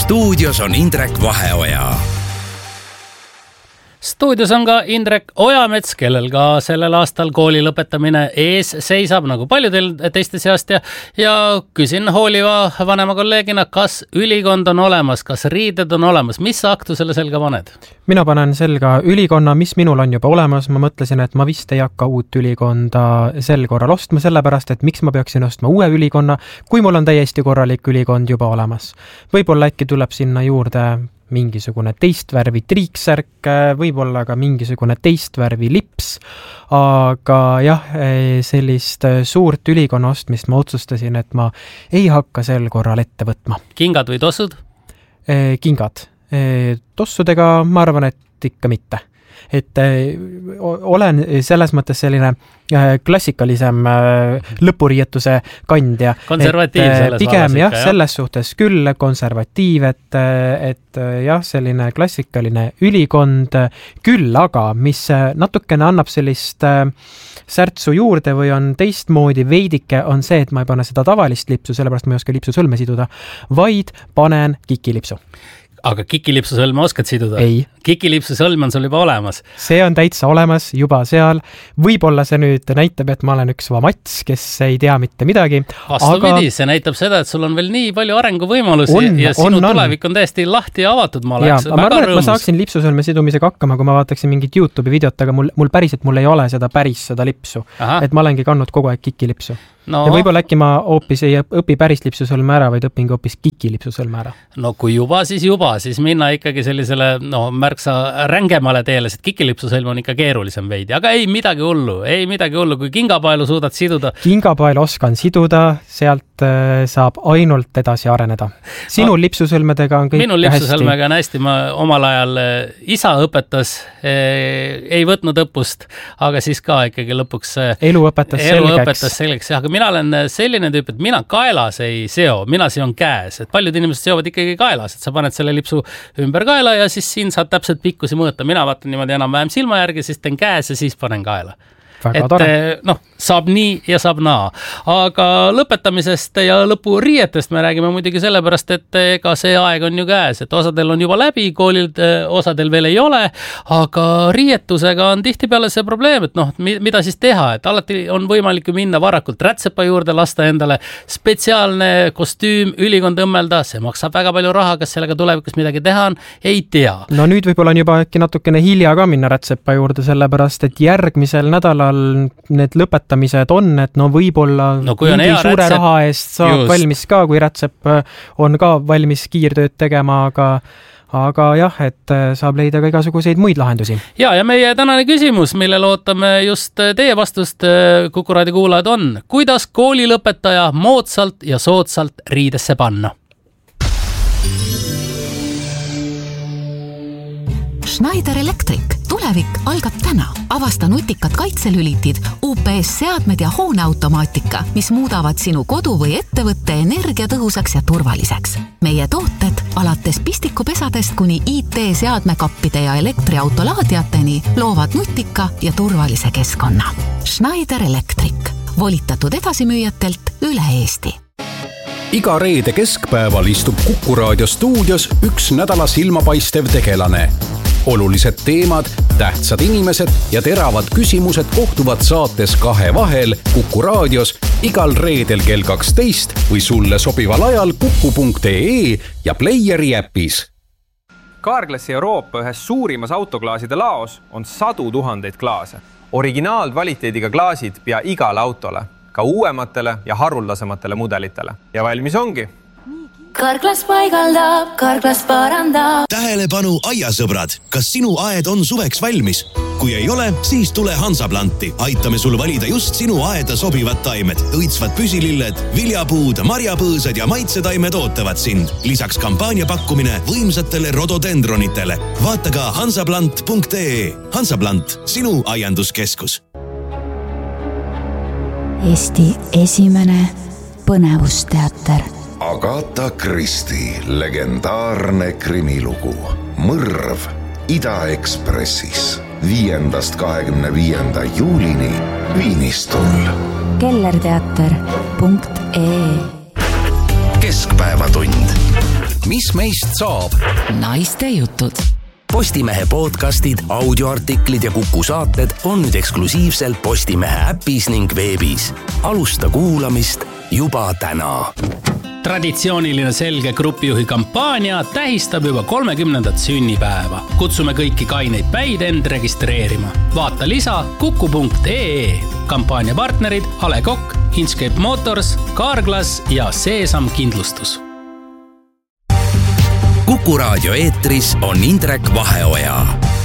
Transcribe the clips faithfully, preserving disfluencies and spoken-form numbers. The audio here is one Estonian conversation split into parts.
stuudios on Indrek Vaheoja. Stuudios on ka Indrek Ojamets, kellel ka sellel aastal kooli lõpetamine ees seisab, nagu paljudel teiste seast ja, ja küsin hooliva vanema kolleegina, kas ülikond on olemas, kas riided on olemas, mis sa aktu selle selga paned? Mina panen selga ülikonna, mis minul on juba olemas, ma mõtlesin, et ma vist ei hakka uut ülikonda sel korral ostma, sellepärast, et miks ma peaksin ostma uue ülikonna, kui mul on täiesti korralik ülikond juba olemas. Võib-olla äkki tuleb sinna juurde mingisugune teist värvi triiksärk, võib-olla ka mingisugune teist värvi lips, aga jah, sellist suurt ülikonna ostmist ma otsustasin, et ma ei hakka sel korral ette võtma. Kingad või tossud? Kingad. Tossudega ma arvan, et ikka mitte. Et olen selles mõttes selline klassikalisem lõpuriietuse kandja. Konservatiiv selles pigem, vallas jah, ikka, jah? Selles suhtes küll konservatiiv, et, et jah, selline klassikaline ülikond küll, aga mis natukene annab sellist särtsu juurde või on teistmoodi veidike, on see, et ma ei pane seda tavalist lipsu, sellepärast ma ei oska lipsu sõlme siduda, vaid panen kikilipsu. Aga kikilipsu sõlme oskad siduda? Ei. Kikilipsu sõlm on sul juba olemas? See on täitsa olemas juba seal. Võib-olla see nüüd näitab, et ma olen üks vamats, kes ei tea mitte midagi. Vastupidi, aga... see näitab seda, et sul on veel nii palju arenguvõimalusi on, ja sinu on, tulevik on täiesti lahti ja avatud. Ma, ja, ma arvan, et ma saaksin lipsusõlme sidumisega hakkama, kui ma vaataksin mingit YouTube'i videot, aga mul, mul päriselt mul ei ole seda päris seda lipsu. Aha. Et ma olengi kandnud kogu aeg kikilipsu. No. Ja võib-olla äkki ma hoopis ei õpi päris lipsusõlme ära, vaid õpingi hoopis kikilipsusõlme ära. No kui juba, siis juba, siis minna ikkagi sellisele no, märksa rängemale teele, et kikilipsusõlm on ikka keerulisem veidi, aga ei midagi hullu, ei midagi hullu, kui kingapaelu suudad siduda. Kingapaelu oskan siduda, sealt äh, saab ainult edasi areneda. Sinu no, lipsusõlmedega on kõik minu lipsusõlmega on hästi, ma omal ajal isa õpetas, äh, ei võtnud õppust, aga siis ka ikkagi lõpuks äh, elu õpetas elu selgeks. Õpetas selgeks, aga mina olen selline tüüp, et mina kaelas ei seo, mina seon käes, et paljud inimesed seovad ikkagi kaelas, et sa paned selle lipsu ümber kaela ja siis siin saad täpselt pikkusi mõõta, mina vaatan niimoodi enam-vähem silma järgi, siis teen käes ja siis panen kaela. Väga et tore. noh, saab nii ja saab naa. Aga lõpetamisest ja lõpu riietest me räägime muidugi sellepärast, et ega see aeg on ju käes, et osadel on juba läbi, koolil osadel veel ei ole, aga riietusega on tihtipeale see probleem, et noh, mida siis teha, et alati on võimalik ju minna varakult rätsepa juurde, lasta endale spetsiaalne kostüüm, ülikond õmmelda, see maksab väga palju raha, kas sellega tulevikus midagi teha on, ei tea. No nüüd võib-olla on juba äkki natukene hilja ka minna rätsepa juurde, sellepärast et järgmisel nädalal need lõpetamised on, et no võib-olla no, kui on mingi hea suure rätsep, raha eest saab just valmis ka, kui rätsep on ka valmis kiirtööd tegema, aga aga jah, et saab leida ka igasuguseid muid lahendusi. Ja, ja meie tänane küsimus, mille lootame just teie vastust, Kuku Raadio kuulajad on, kuidas koolilõpetaja moodsalt ja soodsalt riidesse panna? Schneider Electric. Tulevik algab täna. Avasta nutikad kaitselülitid, U P S-seadmed ja hooneautomaatika, mis muudavad sinu kodu või ettevõtte energiatõhusaks ja turvaliseks. Meie tooted alates pistikupesadest kuni I T-seadmekappide ja elektriautolaadiateni loovad nutika ja turvalise keskkonna. Schneider Electric. Volitatud edasimüüjatelt üle Eesti. Iga reede keskpäeval istub Kuku Raadio stuudios üks nädala silmapaistev tegelane. Olulised teemad, tähtsad inimesed ja teravad küsimused kohtuvad saates Kahe vahel Kuku Raadios igal reedel kell kaksteist või sulle sobival ajal kuku punkt ee ja Playeri äpis. Carglassi Euroopa ühes suurimas autoklaaside laos on sadu tuhandeid klaase. Originaalkvaliteediga klaasid pea igale autole, ka uuematele ja haruldasematele mudelitele. Ja valmis ongi. Carglass paigaldab, Carglass parandab. Tähelepanu aiasõbrad, kas sinu aed on suveks valmis? Kui ei ole, siis tule Hansaplanti. Aitame sul valida just sinu aeda sobivad taimed. Õitsvad püsililled, viljapuud, marjapõõsad ja maitsetaimed ootavad sind. Lisaks kampaania pakkumine võimsatele rododendronitele. Vaata ka hansaplant punkt ee. Hansaplant, sinu aianduskeskus. Eesti esimene põnevusteater. Agatha Christie legendaarne krimilugu Mõrv Ida-Ekspressis viiendast kahekümne viienda juulini Viinistul. kellerteater punkt ee. Keskpäevatund. mis meist saab? Naiste jutud. Postimehe podcastid, audioartiklid ja Kuku saated on nüüd eksklusiivselt Postimehe äpis ning veebis. Alusta kuulamist juba täna. Traditsiooniline selge grupijuhi kampaania tähistab juba kolmekümnendat sünnipäeva. Kutsume kõiki kaineid päid end registreerima. Vaata lisa kuku punkt ee. Kampaania partnerid A Le Coq, Inchcape Motors, Carglass ja Seesam Kindlustus. Kuku raadio eetris on Indrek Vaheoja.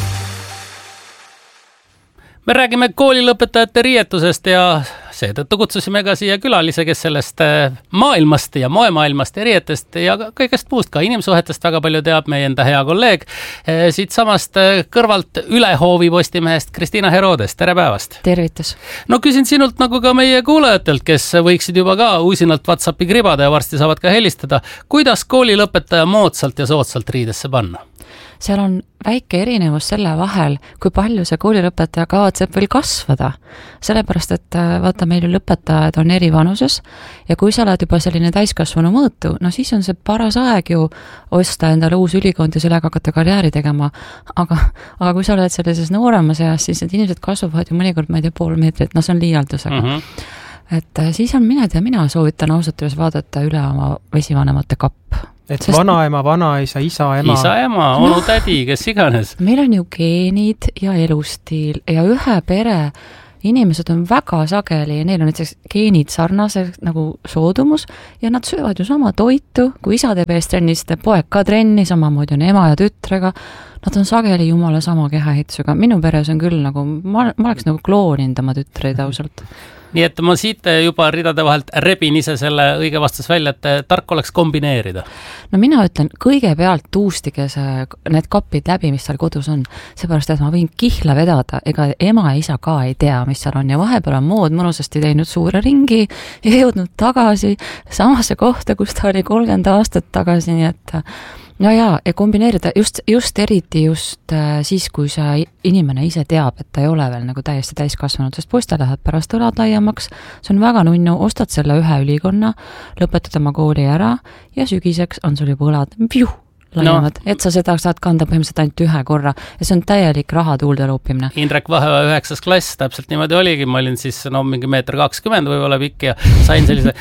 Me räägime koolilõpetajate riietusest ja seetõttu kutsusime ka siia külalise, kes sellest maailmast ja moemaailmast ja riietest ja kõigest muust, ka inimsuhetest väga palju teab meie enda hea kolleeg. Siit samast kõrvalt Ülehoovi Postimehest Kristiina Herodes, tere päevast! Tervitus! No küsin sinult nagu ka meie kuulajatelt, kes võiksid juba ka uusinalt WhatsAppi kribada ja varsti saavad ka helistada. Kuidas koolilõpetaja moodsalt ja soodsalt riidesse panna? Seal on väike erinevus selle vahel, kui palju see koolilõpetaja kavatseb veel kasvada. Sellepärast, et vaata, meil ju lõpetajad on eri vanuses ja kui sa oled juba selline täiskasvanu mõõtu, no siis on see paras aeg ju osta endale uus ülikond ja sellega hakata karjääri tegema. Aga, aga kui sa oled sellises nooremas eas, siis need inimesed kasvavad ju mõnikord, ma ei tea, pool meetrit, no see on liialdusega. Mm -hmm. Et siis on mina ja mina soovitan ausalt üles vaadata üle oma vesivanemate kapp. Et Sest... vanaema, vanaisa, isa, ema. Isa, ema, onu no, tädi, kes iganes. Meil on ju geenid ja elustiil ja ühe pere inimesed on väga sageli ja neil on näiteks geenid sarnase nagu soodumus ja nad söövad ju sama toitu, kui isa teeb eest trenni, siis teeb poeg ka trenni, samamoodi on ema ja tütrega. Nad on sageli jumala sama kehaehitusega. Minu peres on küll nagu, ma, ma oleks nagu klooninud oma tütreid ausalt. Nii et ma siit juba ridade vahelt rebin ise selle õige vastus välja, et tark oleks kombineerida. No mina ütlen, kõigepealt tuustige see, need kapid läbi, mis seal kodus on. Seepärast, et ma võin kihla vedada, ega ema ja isa ka ei tea, mis seal on. Ja vahepeal on mood mõnusasti teinud suure ringi ja jõudnud tagasi samasse kohta, kus ta oli kolmkümmend aastat tagasi, nii et no jaa, ja kombineerida just, just eriti just äh, siis, kui see inimene ise teab, et ta ei ole veel nagu täiesti täiskasvanud, sest poiste läheb pärast õlad laiemaks, see on väga nunnu, ostad selle ühe ülikonna, lõpetad oma kooli ära ja sügiseks on sul juba õlad pjuh, laiemad, no, et sa seda saad kanda põhimõtteliselt ainult ühe korra ja see on täielik raha tuulde loopimine. Indrek Vaheoja üheksas klass, täpselt niimoodi oligi, ma olin siis no mingi meeter kakskümmend võib-olla pikk ja sain sellise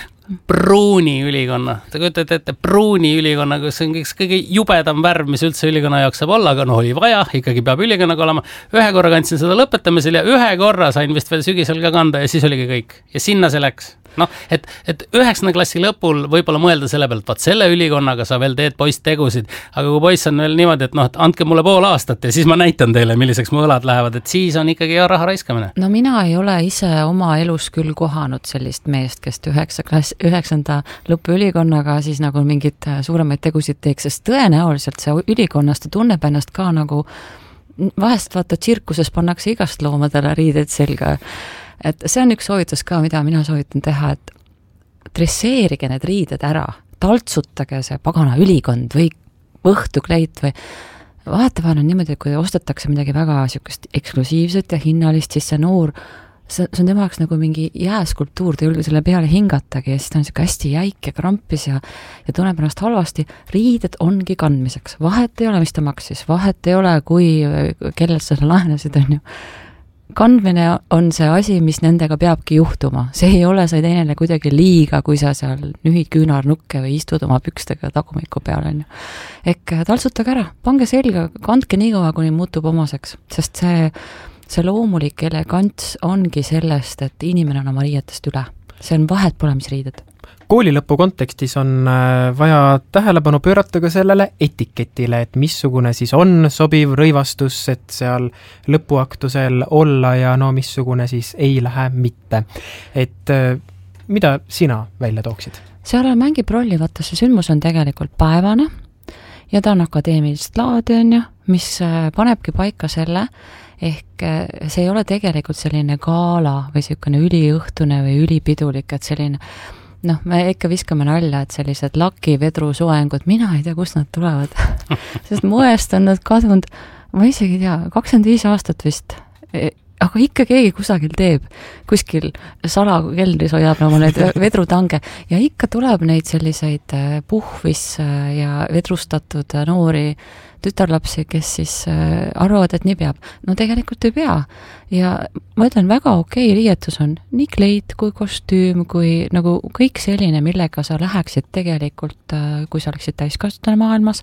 pruuni ülikonna. Te kujutate ette, pruuni ülikonna, kus on kõige jubedam värv, mis üldse ülikonna jaoks saab olla, aga no oli vaja, ikkagi peab ülikonnaga olema. Ühe korra kandsin seda lõpetamisel ja ühe korra sain vist veel sügisel ka kanda ja siis oligi kõik. Ja sinna see läks. Noh, et, et üheksanda klassi lõpul võib-olla mõelda selle pealt, vaat selle ülikonnaga sa veel teed poist tegusid, aga kui poiss on veel niimoodi, et noh, et andke mulle pool aastat ja siis ma näitan teile, milliseks mu õlad lähevad, et siis on ikkagi hea raha raiskamine. No mina ei ole ise oma elus küll kohanud sellist meest, kes üheksa klass, üheksanda lõpu ülikonnaga siis nagu mingid suuremaid tegusid teeks, sest tõenäoliselt see ülikonnast ta tunneb ennast ka nagu vahest vaata tsirkuses pannakse igast loomadele riided selga. Et see on üks soovitus ka, mida mina soovitan teha, et dresseerige need riided ära, taltsutage see pagana ülikond või õhtukleit või vahetevahel on niimoodi, et kui ostetakse midagi väga niisugust eksklusiivset ja hinnalist, siis see noor, see, see on tema jaoks nagu mingi jääskulptuur, ta ei julge selle peale hingatagi ja siis ta on niisugune hästi jäik ja krampis ja, ja tunneb ennast halvasti. Riided ongi kandmiseks. Vahet ei ole, mis ta maksis. Vahet ei ole, kui kellelt sa laenasid, on ju. Kandmine on see asi, mis nendega peabki juhtuma. See ei ole, sa ei tee neile kuidagi liiga, kui sa seal nühid küünarnukke või istud oma pükstega tagumiku peal. On ju. Ehk taltsutage ära, pange selga, kandke nii kaua, kuni muutub omaseks, sest see, see loomulik elegants ongi sellest, et inimene on oma riietest üle. See on vahet pole, mis riided. Koolilõpu kontekstis on vaja tähelepanu pöörata ka sellele etiketile, et missugune siis on sobiv rõivastus, et seal lõpuaktusel olla ja no missugune siis ei lähe mitte. Et mida sina välja tooksid? Seal mängib rolli, vaata see sündmus on tegelikult päevane ja ta on akadeemilist laadi, on ju, mis panebki paika selle, ehk see ei ole tegelikult selline gaala või selline üliõhtune või ülipidulik, et selline noh, me ikka viskame nalja, et sellised laki, vedru, soengud, mina ei tea, kust nad tulevad. Sest moest on nad kadunud, ma isegi ei tea, kakskümmend viis aastat vist. aga ikka keegi kusagil teeb, kuskil salakeldris hoiab oma need vedrutange ja ikka tuleb neid selliseid puhvis ja vedrustatud noori tütarlapsi, kes siis arvavad, et nii peab. No tegelikult ei pea. Ja ma ütlen, väga okei riietus on nii kleit kui kostüüm, kui nagu kõik selline, millega sa läheksid tegelikult, kui sa oleksid täiskasvanud maailmas,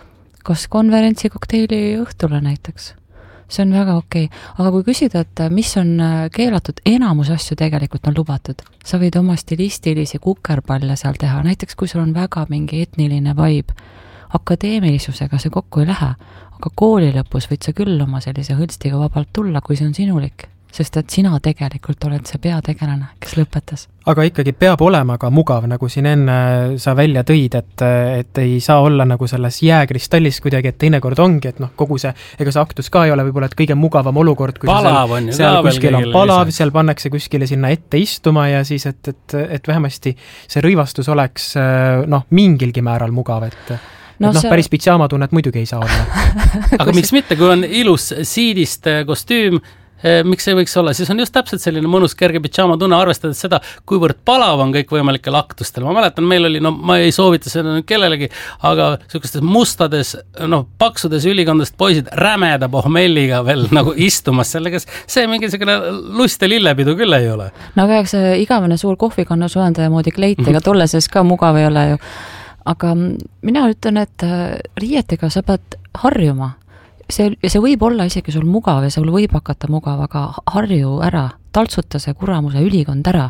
kas konverentsi kokteili õhtule näiteks. See on väga okei. Aga kui küsida, et mis on keelatud, enamus asju tegelikult on lubatud. Sa võid oma stilistilisi kukerpalle seal teha, näiteks kui sul on väga mingi etniline vibe, akadeemilisusega see kokku ei lähe, aga kooli lõpus võid sa küll oma sellise hõlstiga vabalt tulla, kui see on sinulik, sest et sina tegelikult oled see peategelane, kes lõpetas. Aga ikkagi peab olema ka mugav, nagu siin enne sa välja tõid, et, et ei saa olla nagu selles jääkristallis kuidagi, et teinekord ongi, et noh, kogu see, ega see aktus ka ei ole võib-olla, et kõige mugavam olukord, kui palav seal, on ju, seal kuskil on palav, seal pannakse kuskile sinna ette istuma ja siis, et, et, et vähemasti see rõivastus oleks noh, mingilgi määral mugav, et No, et noh, see... päris pitsaama tunnet muidugi ei saa olla. Aga miks mitte, kui on ilus siidist kostüüm, miks ei võiks olla, siis on just täpselt selline mõnus kerge pitsaama tunne, arvestades seda, kuivõrd palav on kõik võimalikel aktustel. Ma mäletan, meil oli, no ma ei soovita seda nüüd kellelegi, aga sellistes mustades, noh, paksudes ülikondadest poisid rämeda pohmelliga veel nagu istumas sellega, see mingisugune lust ja lillepidu küll ei ole. No aga see igavene suur kohvikannu soendaja moodi kleitega tolle sees ka mugav ei ole ju. Aga mina ütlen, et riietega sa pead harjuma. See, see võib olla isegi sul mugav ja sul võib hakata mugav, aga harju ära, taltsuta see kuramuse ülikond ära.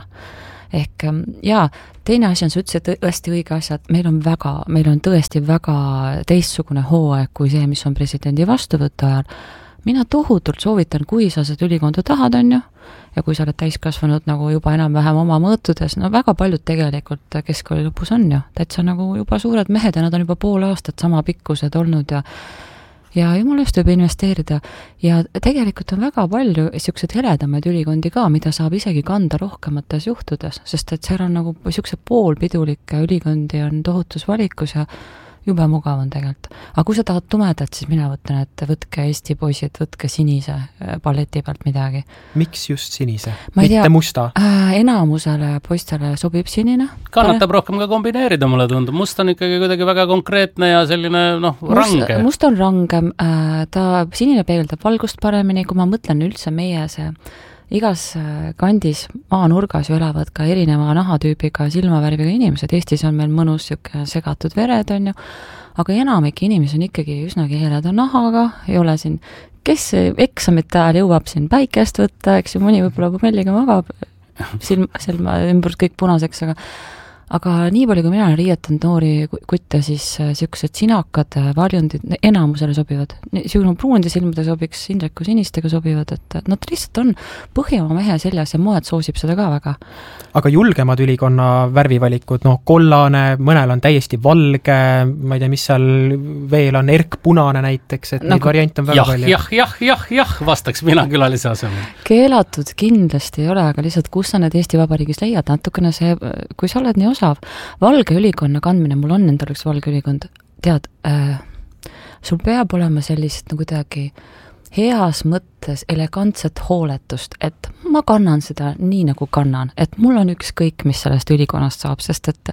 Ehk jaa, teine asi on, sa ütlesid tõesti õige asja, et meil on, väga, meil on tõesti väga teistsugune hooaeg kui see, mis on presidendi vastuvõtu ajal. Mina tohutult soovitan, kui sa seda ülikonda tahad, on ju, ja kui sa oled täiskasvanud nagu juba enam-vähem oma mõõtudes, no väga paljud tegelikult keskkooli lõpus on ju, täitsa nagu juba suured mehed ja nad on juba pool aastat sama pikkused olnud ja ja jumala just võib investeerida ja tegelikult on väga palju siuksed heledamaid ülikondi ka, mida saab isegi kanda rohkemates juhtudes, sest et seal on nagu siukse poolpidulikke ülikondi on tohutus valikus ja jube mugav on tegelikult. Aga kui sa tahad tumedat, siis mina võtan, et võtke Eesti poisid, võtke sinise palleti pealt midagi. Miks just sinise? Mitte tea, musta? Äh, enamusele poistele sobib sinine. Kannatab Tale... rohkem ka kombineerida, mulle tundub. Must on ikkagi kuidagi väga konkreetne ja selline, noh, range. Must, must on rangem. Äh, ta sinine peegeldab valgust paremini, kui ma mõtlen üldse meie see igas kandis maanurgas ju elavad ka erineva nahatüübiga silmavärviga inimesed. Eestis on meil mõnus siuke segatud vered, on ju, aga enamik inimesi on ikkagi üsnagi heleda nahaga, ei ole siin, kes eksamite ajal jõuab siin päikest võtta, eks ju, mõni võib-olla pommelliga magab, silm, silma ümbrus kõik punaseks, aga aga nii palju, kui mina olen riietanud noori kutte, siis siuksed sinakad valjundid enamusele sobivad. Siuksed pruunide silmade sobiks, Indreku sinistega sobivad, et nad lihtsalt on Põhjamaa mehe seljas ja moed soosib seda ka väga. Aga julgemad ülikonna värvivalikud, noh, kollane, mõnel on täiesti valge, ma ei tea, mis seal veel on, erkpunane näiteks, et nagu, neid variante on väga jah, palju. Jah, jah, jah, jah, vastaks mina külalise asemel. Keelatud kindlasti ei ole, aga lihtsalt kus sa need Eesti Vabariigis leiad, natukene see, kui sa oled nii osav, valge ülikonna kandmine, mul on endal üks valge ülikond, tead, äh, sul peab olema sellist nagu kuidagi heas mõttes elegantset hooletust, et ma kannan seda nii nagu kannan, et mul on ükskõik, mis sellest ülikonnast saab, sest et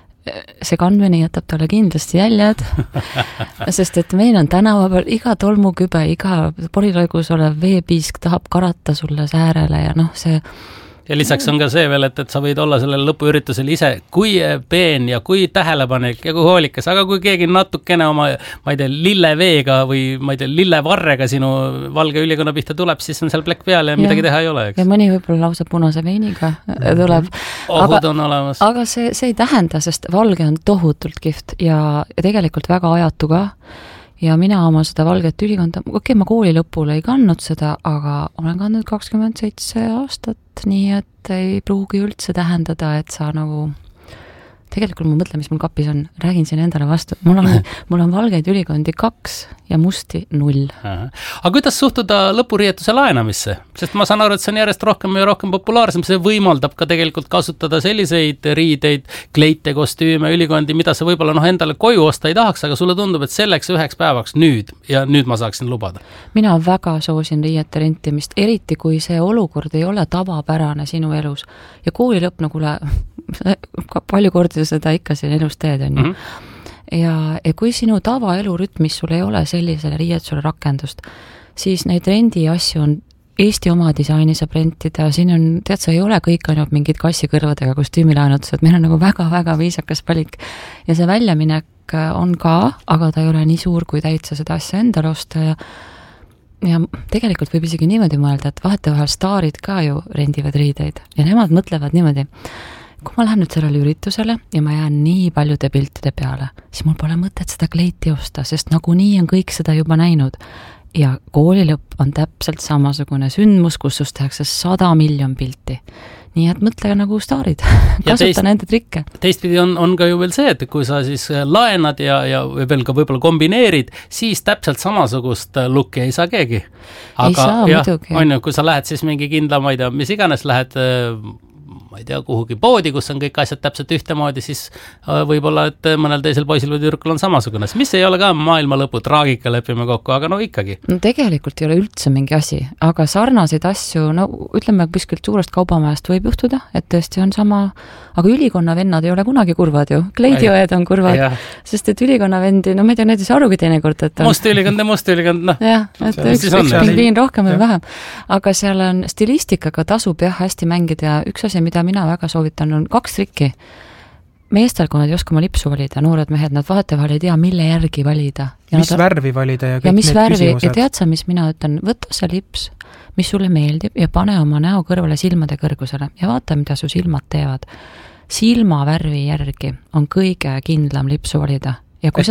see kandmine jätab talle kindlasti jäljed, sest et meil on tänava peal iga tolmukübe, iga porilõigus olev veepiisk tahab karata sulle säärele ja noh, see ja lisaks on ka see veel, et, et sa võid olla sellel lõpuüritusel ise kui peen ja kui tähelepanelik ja kui hoolikas, aga kui keegi natukene oma, ma ei tea, lilleveega või ma ei tea, lillevarrega sinu valge ülikonna pihta tuleb, siis on seal plekk peal ja, ja midagi teha ei ole, eks. Ja mõni võib-olla lausa punase veiniga tuleb. Ohud aga, on olemas. Aga see, see ei tähenda, sest valge on tohutult kihvt ja, ja tegelikult väga ajatu ka. Ja mina oma seda valget ülikonda, okei, okay, ma kooli lõpule ei kandnud seda, aga olen kandnud kakskümmend seitse aastat, nii et ei pruugi üldse tähendada, et sa nagu tegelikult ma mõtlen, mis mul kapis on, räägin siin endale vastu, mul on, mul on valgeid ülikondi kaks ja musti null. Aga kuidas suhtuda lõpuriietuse laenamisse? Sest ma saan aru, et see on järjest rohkem ja rohkem populaarsem, see võimaldab ka tegelikult kasutada selliseid riideid, kleite, kostüüme, ülikondi, mida sa võib-olla noh, endale koju osta ei tahaks, aga sulle tundub, et selleks üheks päevaks nüüd ja nüüd ma saaksin lubada. Mina väga soosin riiete rentimist, eriti kui see olukord ei ole tavapärane sinu elus. Ja kooli lõpp, nagu palju kordi seda ikka siin elus teed, on ju. Mm-hmm. Ja, ja kui sinu tavaelurütmis sul ei ole sellisele riietusele rakendust, siis neid rendi asju on Eesti oma disaini saab rentida, siin on, tead, sa ei ole kõik ainult mingid kassikõrvadega kostüümilaenutused, meil on nagu väga-väga viisakas valik. Ja see väljaminek on ka, aga ta ei ole nii suur, kui täitsa seda asja endale osta ja ja tegelikult võib isegi niimoodi mõelda, et vahetevahel staarid ka ju rendivad riideid ja nemad mõtlevad niimoodi, kui ma lähen nüüd sellele üritusele ja ma jään nii paljude piltide peale, siis mul pole mõtet seda kleiti osta, sest nagu nii on kõik seda juba näinud. Ja kooli lõpp on täpselt samasugune sündmus, kus sust tehakse sada miljon pilti. Nii et mõtle nagu staarid, kasuta teist, nende trikke. Teistpidi on, on ka ju veel see, et kui sa siis laenad ja, ja veel ka võib-olla kombineerid, siis täpselt samasugust looki ei saa keegi. Aga ei saa, jah, muidugi. On ju, kui sa lähed siis mingi kindla, ma ei tea, mis iganes lähed ma ei tea, kuhugi poodi, kus on kõik asjad täpselt ühtemoodi, siis võib-olla, et mõnel teisel poisil või tüdrukul on samasugune. Mis ei ole ka maailma lõpu traagika, lepime kokku, aga no ikkagi. No tegelikult ei ole üldse mingi asi, aga sarnaseid asju, no ütleme, kuskilt suurest kaubamajast võib juhtuda, et tõesti on sama, aga ülikonna vennad ei ole kunagi kurvad ju. Kleidiõed on kurvad, ja. Sest et ülikonna vendi, no ma ei tea, need ei saa arugi teinekord, et on... Must ülikond ja must ülikond, noh. jah, et üks, üks pingviin rohkem või vähem. Aga seal on stilistikaga tasub jah hästi mängida ja üks asi, mida mina väga soovitan, on kaks trikki. Meestel, kui nad ei oska oma lipsu valida, noored mehed, nad vahetevahel ei tea, mille järgi valida. Ja mis nad... värvi valida ja kõik ja mis need värvi, küsimused. Ja tead sa, mis mina ütlen, võta see lips, mis sulle meeldib ja pane oma näo kõrvale silmade kõrgusele ja vaata, mida su silmad teevad. Silma värvi järgi on kõige kindlam lipsu valida. Ja kui